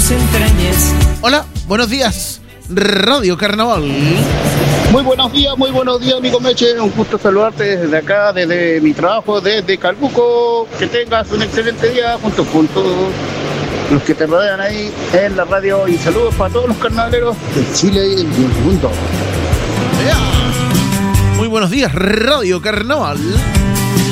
tus entrañas. Hola, buenos días, Radio Carnaval. Muy buenos días, amigo Meche. Un gusto saludarte desde acá, desde mi trabajo, desde Calbuco. Que tengas un excelente día junto con todos los que te rodean ahí en la radio. Y saludos para todos los carnavaleros de Chile y del mundo. Muy buenos días, Radio Carnaval.